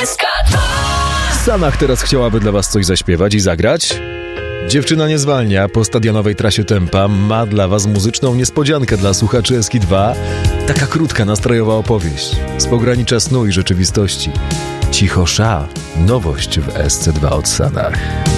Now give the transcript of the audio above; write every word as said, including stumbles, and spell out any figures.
S K dwa. Sanach teraz chciałaby dla was coś zaśpiewać i zagrać? Dziewczyna nie zwalnia, po stadionowej trasie tempa ma dla was muzyczną niespodziankę dla słuchaczy S K dwa. Taka krótka, nastrojowa opowieść z pogranicza snu i rzeczywistości. Cicho Sza, nowość w S C dwa od Sanach.